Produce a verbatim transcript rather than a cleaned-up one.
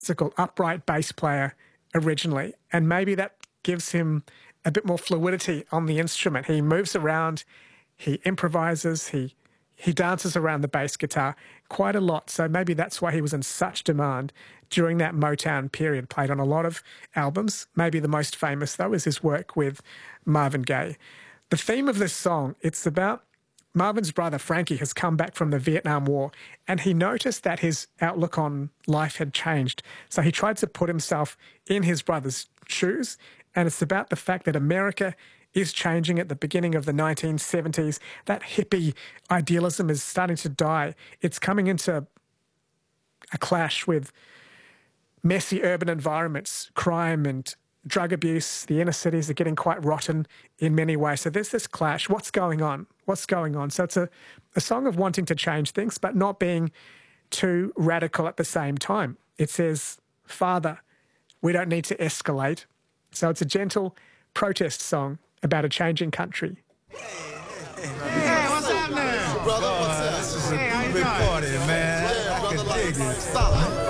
classical upright bass player originally, and maybe that gives him a bit more fluidity on the instrument. He moves around, he improvises, he he dances around the bass guitar quite a lot. So maybe that's why he was in such demand during that Motown period, played on a lot of albums. Maybe the most famous, though, is his work with Marvin Gaye. The theme of this song, it's about Marvin's brother, Frankie, has come back from the Vietnam War, and he noticed that his outlook on life had changed. So he tried to put himself in his brother's shoes, and it's about the fact that America is changing at the beginning of the nineteen seventies. That hippie idealism is starting to die. It's coming into a clash with messy urban environments, crime and drug abuse. The inner cities are getting quite rotten in many ways. So there's this clash. What's going on? What's going on? So it's a, a song of wanting to change things, but not being too radical at the same time. It says, Father, we don't need to escalate. So it's a gentle protest song about a changing country. Hey, what's happening? Brother, what's up? This is a hey, big party, man. Yeah, I brother, can like, dig it. stop.